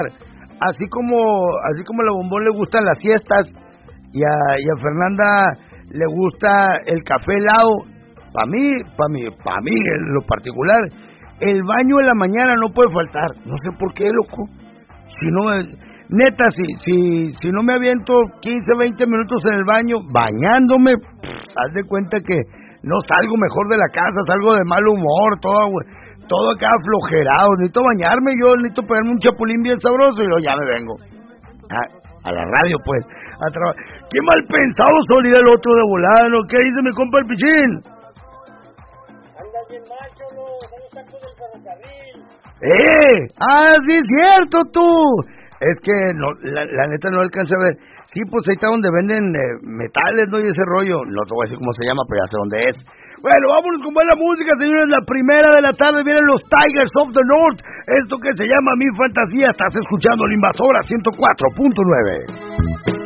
Así como a Bombón le gustan las siestas y a Fernanda le gusta el café helado, para mí en lo particular, el baño en la mañana no puede faltar. No sé por qué, loco. Si no, neta, si no me aviento 15, 20 minutos en el baño bañándome, haz de cuenta que no salgo mejor de la casa, salgo de mal humor, todo acá aflojerado. Necesito bañarme, yo necesito ponerme un chapulín bien sabroso y luego ya me vengo a la radio, pues, a trabajar. Qué mal pensado solía el otro de volada, ¿no? ¿Qué dice mi compa el Pichín? Andas bien macho, ¿no? Son los tacos del ferrocarril. Sí es cierto, tú. Es que no, la neta no alcanza a ver. Sí, pues ahí está donde venden metales, ¿no? Y ese rollo. No te voy a decir cómo se llama, pero ya sé dónde es. Bueno, vámonos con buena música, señores. La primera de la tarde vienen los Tigers of the North. Esto que se llama Mi Fantasía. Estás escuchando la Invasora 104.9.